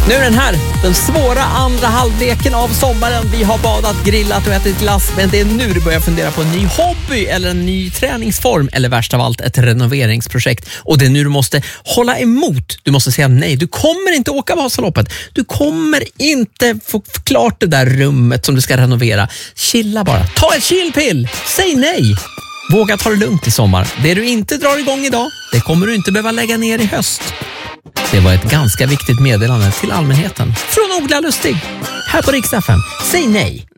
Nu är den här, den svåra andra halvleken av sommaren. Vi har badat, grillat och ätit glass, men det är nu du börjar fundera på en ny hobby eller en ny träningsform eller värst av allt ett renoveringsprojekt. Och det är nu du måste hålla emot. Du måste säga nej. Du kommer inte åka Vasaloppet. Du kommer inte få klart det där rummet som du ska renovera. Chilla bara. Ta ett chillpill. Säg nej. Våga ta det lugnt i sommar. Det du inte drar igång idag, det kommer du inte behöva lägga ner i höst. Det var ett ganska viktigt meddelande till allmänheten från Ola Lustig här på Rix FM. Säg nej.